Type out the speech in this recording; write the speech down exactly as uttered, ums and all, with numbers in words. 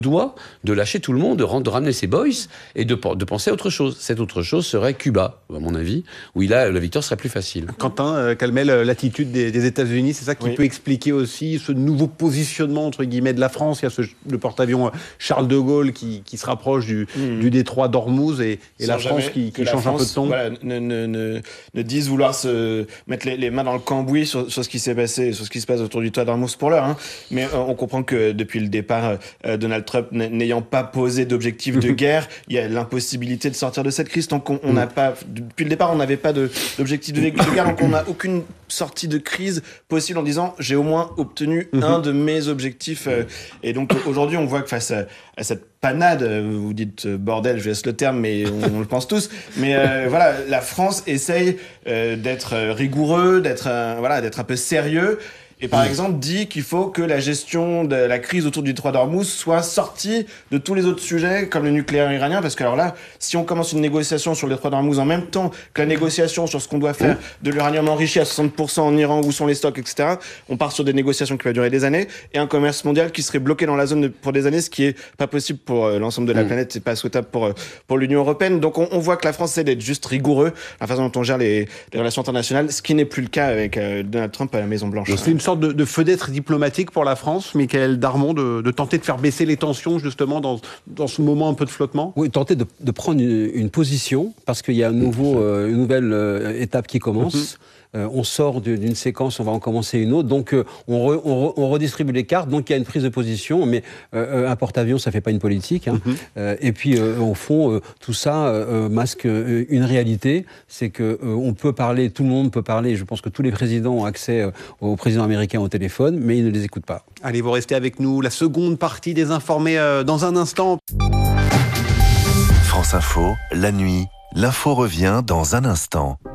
doit de lâcher tout le monde, de, de ramener ses boys et de, de penser à autre chose. Cette autre chose serait Cuba, à mon avis, où là, la victoire serait plus facile. Quentin, euh, Calmel, l'attitude des, des États-Unis, c'est ça qui oui. peut expliquer aussi ce nouveau positionnement, entre guillemets, de la France. Il y a ce, le porte-avions Charles de Gaulle qui, qui se rapproche du, mmh. du détroit d'Ormuz et, et la France qui, qui change France, un peu de ton. Voilà, ne, ne, ne, ne disent vouloir se mettre les, les mains dans le cambouis sur, sur ce qui s'est passé, sur ce qui se passe autour du détroit d'Ormuz pour l'heure. Hein. Mais euh, on comprend que depuis le départ, euh, Donald Trump n'ayant pas posé d'objectif de guerre, il y a l'impossibilité de sortir de cette crise. Tant qu'on n'a pas, depuis le départ, on n'avait pas de, d'objectif de, de guerre, donc on n'a aucune sortie de crise possible en disant j'ai au moins obtenu un de mes objectifs. Et donc aujourd'hui, on voit que face à, à cette panade, vous dites bordel, je laisse le terme, mais on, on le pense tous. Mais euh, voilà, la France essaye euh, d'être rigoureux, d'être euh, voilà, d'être un peu sérieux. Et par exemple, dit qu'il faut que la gestion de la crise autour du détroit d'Ormuz soit sortie de tous les autres sujets, comme le nucléaire iranien, parce que alors là, si on commence une négociation sur le détroit d'Ormuz en même temps que la négociation sur ce qu'on doit faire de l'uranium enrichi à soixante pour cent en Iran, où sont les stocks, et cetera, on part sur des négociations qui vont durer des années, et un commerce mondial qui serait bloqué dans la zone de, pour des années, ce qui est pas possible pour euh, l'ensemble de la mmh. planète, c'est pas souhaitable pour, euh, pour l'Union européenne. Donc on, on voit que la France essaie d'être juste rigoureux, la façon dont on gère les, les relations internationales, ce qui n'est plus le cas avec euh, Donald Trump à la Maison-Blanche. C'est une sorte de, de fenêtre diplomatique pour la France, Michaël Darmon, de, de tenter de faire baisser les tensions justement dans, dans ce moment un peu de flottement? Oui, tenter de, de prendre une, une position, parce qu'il y a un nouveau, euh, une nouvelle euh, étape qui commence. Mm-hmm. Euh, on sort de, d'une séquence, on va en commencer une autre, donc euh, on, re, on, re, on redistribue les cartes, donc il y a une prise de position, mais euh, un porte-avions, ça fait pas une politique. Hein. Mm-hmm. Euh, et puis, euh, au fond, euh, tout ça euh, masque euh, une réalité, c'est que euh, on peut parler, tout le monde peut parler, je pense que tous les présidents ont accès euh, aux présidents américains au téléphone, mais ils ne les écoutent pas. Allez, vous restez avec nous, la seconde partie des Informés euh, dans un instant. France Info, la nuit, l'info revient dans un instant.